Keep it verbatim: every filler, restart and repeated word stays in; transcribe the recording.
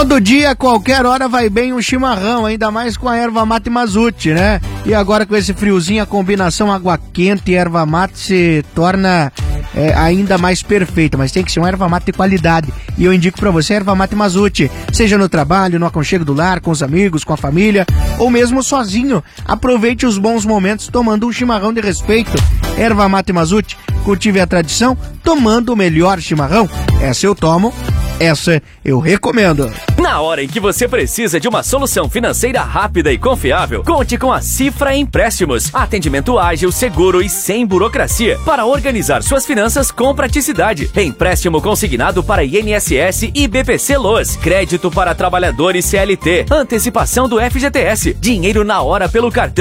Todo dia, qualquer hora, vai bem um chimarrão, ainda mais com a erva mate Mazute, né? E agora com esse friozinho, a combinação água quente e erva mate se torna é, ainda mais perfeita, mas tem que ser uma erva mate de qualidade. E eu indico pra você a erva mate Mazute, seja no trabalho, no aconchego do lar, com os amigos, com a família, ou mesmo sozinho. Aproveite os bons momentos tomando um chimarrão de respeito. Erva mate Mazute, cultive a tradição, tomando o melhor chimarrão. Essa eu tomo, essa eu recomendo. Na hora em que você precisa de uma solução financeira rápida e confiável, conte com a Cifra Empréstimos. Atendimento ágil, seguro e sem burocracia para organizar suas finanças com praticidade. Empréstimo consignado para I N S S e B P C Loas. Crédito para trabalhadores C L T. Antecipação do F G T S. Dinheiro na hora pelo cartão.